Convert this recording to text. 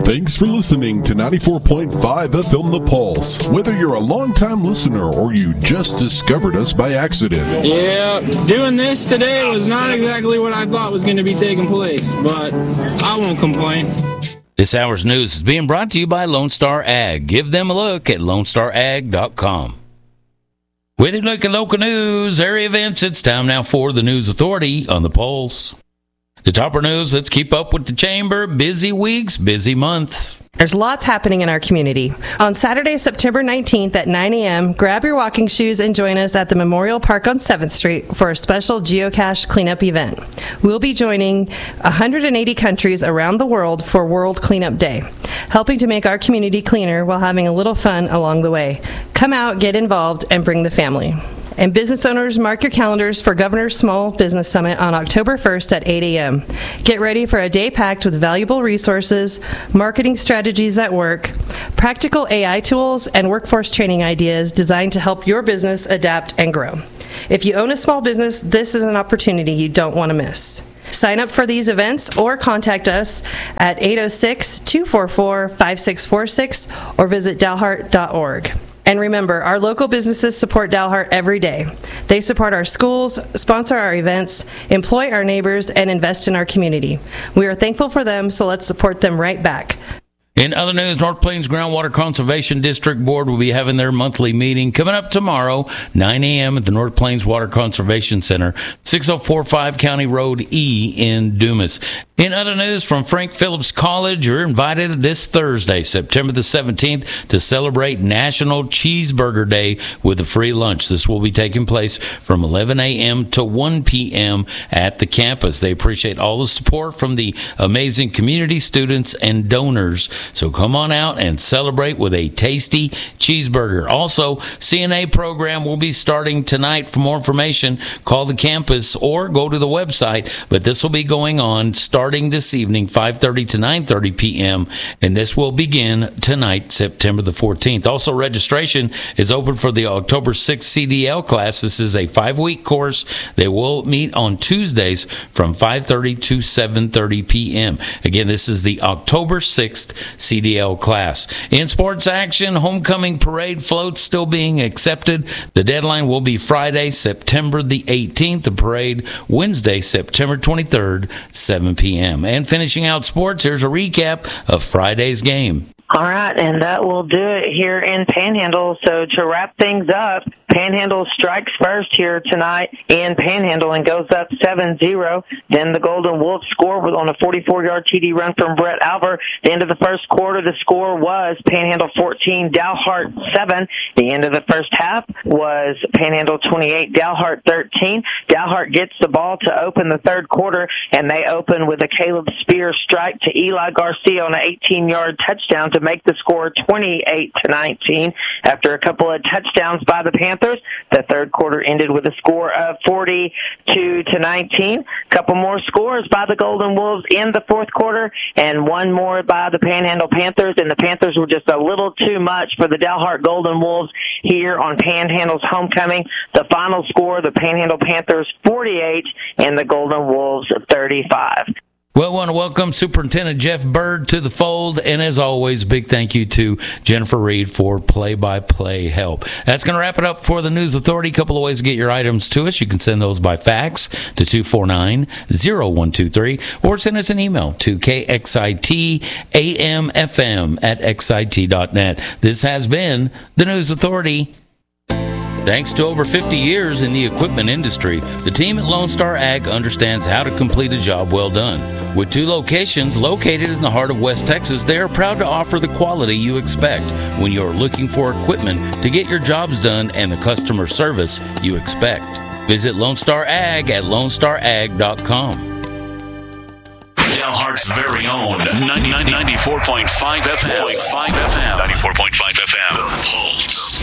Thanks for listening to 94.5 FM The Pulse. Whether you're a longtime listener or you just discovered us by accident. Yeah, doing this today was not exactly what I thought was going to be taking place, but I won't complain. This hour's news is being brought to you by Lone Star Ag. Give them a look at lonestarag.com. With a look at local news, area events, it's time now for the News Authority on the Pulse. The topper news, let's keep up with the chamber. Busy weeks, busy month. There's lots happening in our community. On Saturday, September 19th at 9 a.m., grab your walking shoes and join us at the Memorial Park on 7th Street for a special geocache cleanup event. We'll be joining 180 countries around the world for World Cleanup Day, helping to make our community cleaner while having a little fun along the way. Come out, get involved, and bring the family. And business owners, mark your calendars for Governor's Small Business Summit on October 1st at 8 a.m. Get ready for a day packed with valuable resources, marketing strategies at work, practical AI tools, and workforce training ideas designed to help your business adapt and grow. If you own a small business, this is an opportunity you don't want to miss. Sign up for these events or contact us at 806-244-5646 or visit dalhart.org. And remember, our local businesses support Dalhart every day. They support our schools, sponsor our events, employ our neighbors, and invest in our community. We are thankful for them, so let's support them right back. In other news, North Plains Groundwater Conservation District Board will be having their monthly meeting coming up tomorrow, 9 a.m. at the North Plains Water Conservation Center, 6045 County Road E in Dumas. In other news from Frank Phillips College, you're invited this Thursday, September the 17th, to celebrate National Cheeseburger Day with a free lunch. This will be taking place from 11 a.m. to 1 p.m. at the campus. They appreciate all the support from the amazing community, students, and donors. So come on out and celebrate with a tasty cheeseburger. Also, CNA program will be starting tonight. For more information, call the campus or go to the website. But this will be going on starting this evening, 5:30 to 9:30 p.m., and this will begin tonight, September the 14th. Also, registration is open for the October 6th CDL class. This is a 5-week course. They will meet on Tuesdays from 5:30 to 7:30 p.m. Again, this is the October 6th CDL class. In sports action, homecoming parade floats still being accepted. The deadline will be Friday, September the 18th. The parade Wednesday, September 23rd, 7 p.m. And finishing out sports, here's a recap of Friday's game. All right, and that will do it here in Panhandle. So to wrap things up, Panhandle strikes first here tonight in Panhandle and goes up 7-0. Then the Golden Wolves score on a 44-yard TD run from Brett Alver. At the end of the first quarter, the score was Panhandle 14, Dalhart 7. The end of the first half was Panhandle 28, Dalhart 13. Dalhart gets the ball to open the third quarter, and they open with a Caleb Spear strike to Eli Garcia on an 18-yard touchdown to make the score 28-19. After a couple of touchdowns by the Panthers, the third quarter ended with a score of 42-19. A couple more scores by the Golden Wolves in the fourth quarter, and one more by the Panhandle Panthers, and the Panthers were just a little too much for the Dalhart Golden Wolves here on Panhandle's homecoming. The final score, the Panhandle Panthers 48 and the Golden Wolves 35. Well, I want to welcome Superintendent Jeff Bird to the fold, and as always, big thank you to Jennifer Reed for play-by-play help. That's going to wrap it up for the News Authority. A couple of ways to get your items to us. You can send those by fax to 249-0123, or send us an email to kxitamfm@xit.net. This has been the News Authority. Thanks to over 50 years in the equipment industry, the team at Lone Star Ag understands how to complete a job well done. With 2 locations located in the heart of West Texas, they are proud to offer the quality you expect when you're looking for equipment to get your jobs done and the customer service you expect. Visit Lone Star Ag at lonestarag.com. Dalhart's very own 94.5 FM. 94.5 FM. The Pulse.